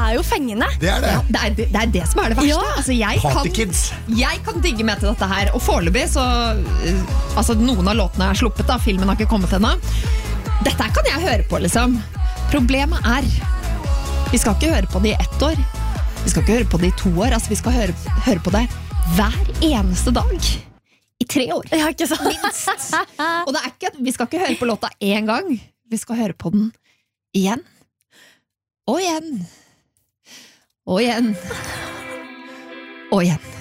jo fengende. Det det. Ja, det er det som er det verste. Ja. Altså, Partykids. jeg kan digge med til dette her, og foreløpig så altså, noen av låtene er sluppet da, filmen har ikke kommet ennå. Dette her kan jeg høre på, liksom. Problemet er, vi skal ikke høre på det i 1 år. Vi skal ikke høre på det i 2 år. Altså, vi skal høre på det hver eneste dag. I 3 år. Ja, ikke sant? Minst. Og det er ikke, vi skal ikke høre på låta en gang. Vi skal høre på den igjen. Og igjen. Og igjen. Og igjen.